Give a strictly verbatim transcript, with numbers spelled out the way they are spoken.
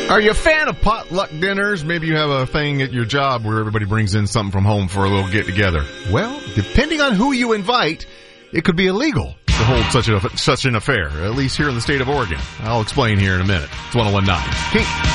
Are you a fan of potluck dinners? Maybe you have a thing at your job where everybody brings in something from home for a little get-together. Well, depending on who you invite, it could be illegal to hold such a such an affair, at least here in the state of Oregon. I'll explain here in a minute. It's one oh one point nine. Kink.